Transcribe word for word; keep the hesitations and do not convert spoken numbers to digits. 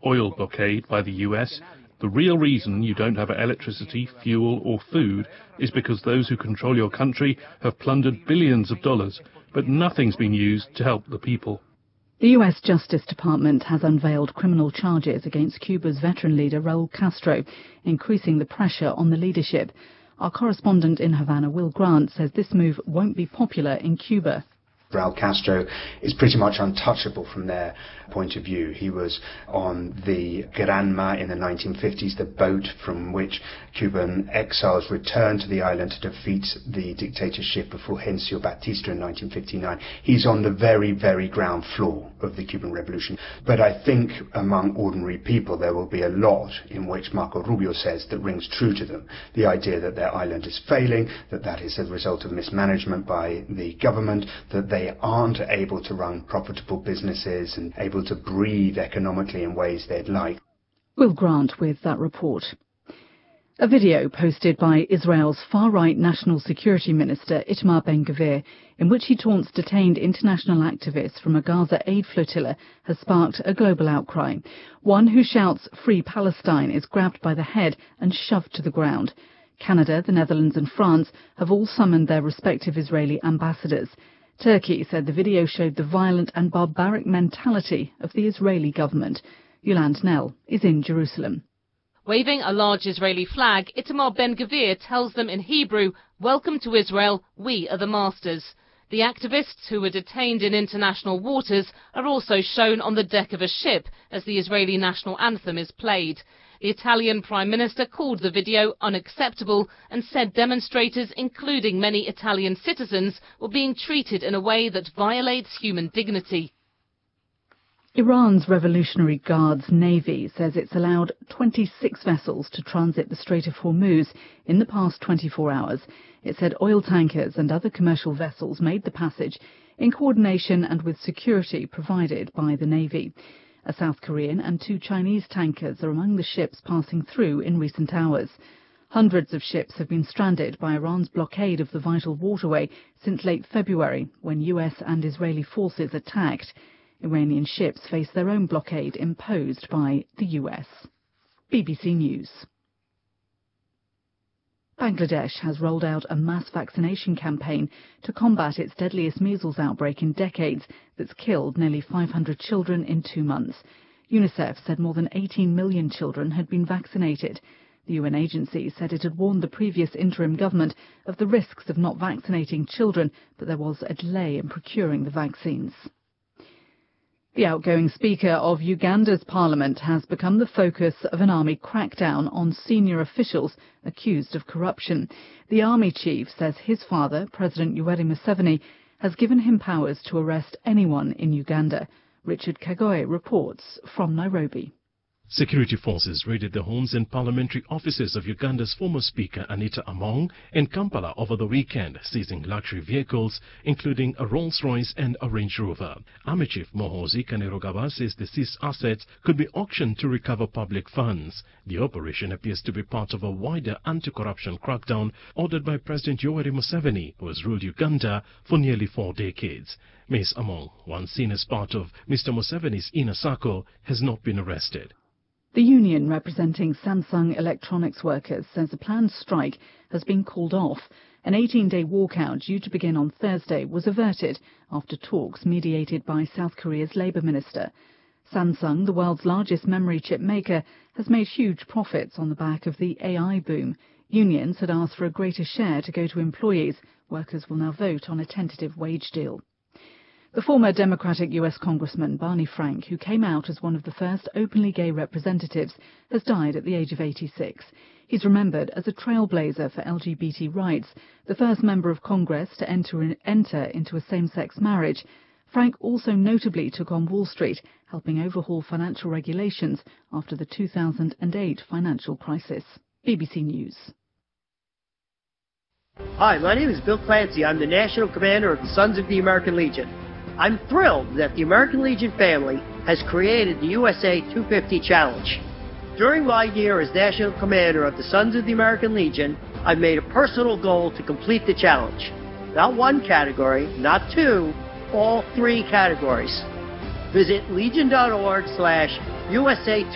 oil blockade by the U S, the real reason you don't have electricity, fuel or food is because those who control your country have plundered billions of dollars, but nothing's been used to help the people. The U S Justice Department has unveiled criminal charges against Cuba's veteran leader Raul Castro, increasing the pressure on the leadership. Our correspondent in Havana, Will Grant, says this move won't be popular in Cuba. Raul Castro is pretty much untouchable from their point of view. He was on the Granma in the nineteen fifties, the boat from which Cuban exiles returned to the island to defeat the dictatorship of Fulgencio Batista in nineteen fifty-nine. He's on the very, very ground floor of the Cuban Revolution. But I think among ordinary people there will be a lot in which Marco Rubio says that rings true to them. The idea that their island is failing, that that is a result of mismanagement by the government, that they aren't able to run profitable businesses and able to breathe economically in ways they'd like. Will Grant with that report. A video posted by Israel's far-right National Security Minister Itamar Ben-Gvir, in which he taunts detained international activists from a Gaza aid flotilla, has sparked a global outcry. One who shouts "Free Palestine" is grabbed by the head and shoved to the ground. Canada, the Netherlands and France have all summoned their respective Israeli ambassadors. Turkey said the video showed the violent and barbaric mentality of the Israeli government. Yolande Nell is in Jerusalem. Waving a large Israeli flag, Itamar Ben-Gvir tells them in Hebrew, "Welcome to Israel, we are the masters." The activists who were detained in international waters are also shown on the deck of a ship as the Israeli national anthem is played. The Italian Prime Minister called the video unacceptable and said demonstrators, including many Italian citizens, were being treated in a way that violates human dignity. Iran's Revolutionary Guards Navy says it's allowed twenty-six vessels to transit the Strait of Hormuz in the past twenty-four hours. It said oil tankers and other commercial vessels made the passage in coordination and with security provided by the Navy. A South Korean and two Chinese tankers are among the ships passing through in recent hours. Hundreds of ships have been stranded by Iran's blockade of the vital waterway since late February, when U S and Israeli forces attacked. Iranian ships face their own blockade imposed by the U S. B B C News. Bangladesh has rolled out a mass vaccination campaign to combat its deadliest measles outbreak in decades that's killed nearly five hundred children in two months. UNICEF said more than eighteen million children had been vaccinated. The U N agency said it had warned the previous interim government of the risks of not vaccinating children, but there was a delay in procuring the vaccines. The outgoing Speaker of Uganda's parliament has become the focus of an army crackdown on senior officials accused of corruption. The army chief says his father, President Yoweri Museveni, has given him powers to arrest anyone in Uganda. Richard Kagoe reports from Nairobi. Security forces raided the homes and parliamentary offices of Uganda's former Speaker Anita Among in Kampala over the weekend, seizing luxury vehicles, including a Rolls-Royce and a Range Rover. Army Chief Muhoozi Kainerugaba says the seized assets could be auctioned to recover public funds. The operation appears to be part of a wider anti-corruption crackdown ordered by President Yoweri Museveni, who has ruled Uganda for nearly four decades. Miz Among, once seen as part of Mister Museveni's inner circle, has not been arrested. The union representing Samsung Electronics workers says a planned strike has been called off. An eighteen-day walkout due to begin on Thursday was averted after talks mediated by South Korea's Labour Minister. Samsung, the world's largest memory chip maker, has made huge profits on the back of the A I boom. Unions had asked for a greater share to go to employees. Workers will now vote on a tentative wage deal. The former Democratic U S Congressman Barney Frank, who came out as one of the first openly gay representatives, has died at the age of eighty-six. He's remembered as a trailblazer for L G B T rights, the first member of Congress to enter, enter into a same-sex marriage. Frank also notably took on Wall Street, helping overhaul financial regulations after the two thousand eight financial crisis. B B C News. Hi, my name is Bill Clancy. I'm the National Commander of the Sons of the American Legion. I'm thrilled that the American Legion family has created the U S A two fifty Challenge. During my year as National Commander of the Sons of the American Legion, I've made a personal goal to complete the challenge. Not one category, not two, all three categories. Visit legion dot org slash U S A